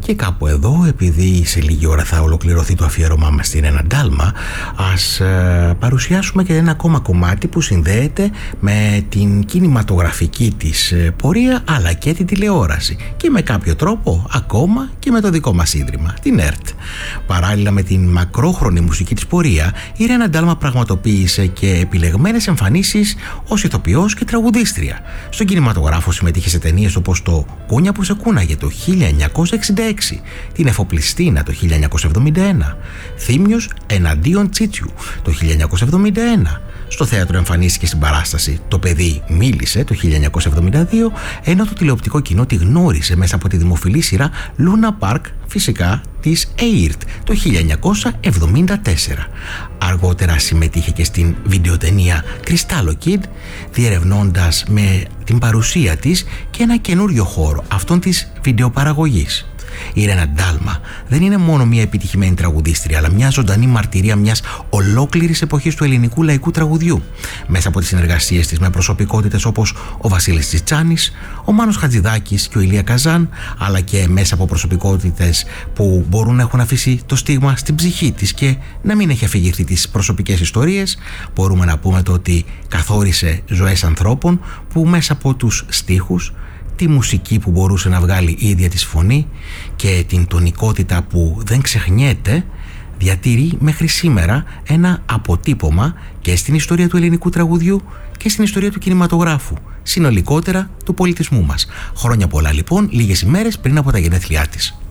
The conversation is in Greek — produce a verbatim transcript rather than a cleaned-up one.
Και κάπου εδώ, επειδή σε λίγη ώρα θα ολοκληρωθεί το αφιέρωμά μας στην Ένα Ντάλμα, ας ε, παρουσιάσουμε και ένα ακόμα κομμάτι που συνδέεται με την κινηματογραφική της ε, πορεία, αλλά και την τηλεόραση και με κάποιο τρόπο ακόμα και με το δικό μας ίδρυμα, την ΕΡΤ. Παράλληλα με την μακρόχρονη μουσική της πορεία, η Ένα Ντάλμα πραγματοποίησε και επιλεγμένες εμφανίσεις ως ηθοποιός και τραγουδίστρια. Στον κινηματογράφο συμμετείχε σε ταινίες όπως το «Κούνια που σε κούναγε» το χίλια εννιακόσια εξήντα έξι, την «Εφοπλιστίνα» το χίλια εννιακόσια εβδομήντα ένα, «Θύμιος εναντίον Τσίτσιου» το χίλια εννιακόσια εβδομήντα ένα. Στο θέατρο εμφανίστηκε στην παράσταση «Το παιδί μίλησε» το χίλια εννιακόσια εβδομήντα δύο, ενώ το τηλεοπτικό κοινό τη γνώρισε μέσα από τη δημοφιλή σειρά «Λούνα Πάρκ», φυσικά της ΕΙΡΤ το χίλια εννιακόσια εβδομήντα τέσσερα. Αργότερα συμμετείχε και στην βιντεοτενία «Κρυστάλλο Kid», διερευνώντας με την παρουσία της και ένα καινούριο χώρο, αυτόν της βιντεοπαραγωγής. Η Ένα Ντάλμα δεν είναι μόνο μια επιτυχημένη τραγουδίστρια, αλλά μια ζωντανή μαρτυρία μιας ολόκληρης εποχής του ελληνικού λαϊκού τραγουδιού. Μέσα από τις συνεργασίες της με προσωπικότητες όπως ο Βασίλης Τσιτσάνης, ο Μάνος Χατζηδάκης και ο Ηλία Καζάν, αλλά και μέσα από προσωπικότητες που μπορούν να έχουν αφήσει το στίγμα στην ψυχή της και να μην έχει αφηγηθεί τις προσωπικές ιστορίες, μπορούμε να πούμε το ότι καθόρισε ζωές ανθρώπων που μέσα από τους στίχους, τη μουσική που μπορούσε να βγάλει η ίδια της φωνή και την τονικότητα που δεν ξεχνιέται, διατηρεί μέχρι σήμερα ένα αποτύπωμα και στην ιστορία του ελληνικού τραγουδιού και στην ιστορία του κινηματογράφου, συνολικότερα του πολιτισμού μας. Χρόνια πολλά λοιπόν, λίγες ημέρες πριν από τα γενέθλιά της.